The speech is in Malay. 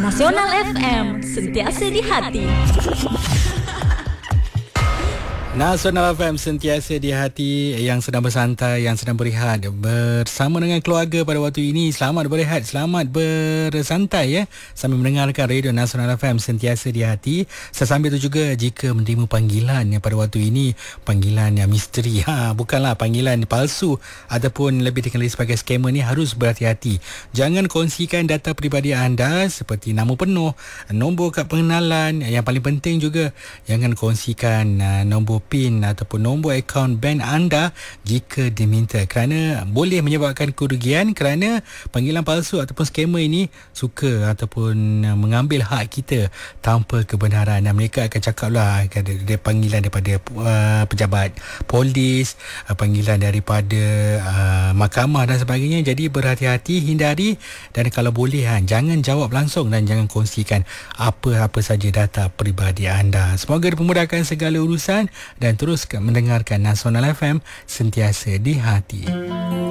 Nasional FM, sentiasa di hati. Nasional FM sentiasa di hati, yang sedang bersantai, yang sedang berehat bersama dengan keluarga pada waktu ini. Selamat berehat, selamat bersantai ya, sambil mendengarkan Radio Nasional FM sentiasa di hati. Sesambil itu juga, jika menerima panggilan pada waktu ini, panggilan yang misteri, bukanlah panggilan palsu ataupun lebih dikenali sebagai scammer, ni harus berhati-hati. Jangan kongsikan data peribadi anda seperti nama penuh, nombor kad pengenalan. Yang paling penting juga, jangan kongsikan nombor PIN ataupun nombor akaun bank anda jika diminta, kerana boleh menyebabkan kerugian, kerana panggilan palsu ataupun scammer ini suka ataupun mengambil hak kita tanpa kebenaran, dan mereka akan cakaplah ada panggilan daripada pejabat polis, panggilan daripada mahkamah dan sebagainya. Jadi berhati-hati, hindari, dan kalau boleh jangan jawab langsung dan jangan kongsikan apa-apa saja data peribadi anda. Semoga dipermudahkan segala urusan dan teruskan mendengarkan Nasional FM sentiasa di hati.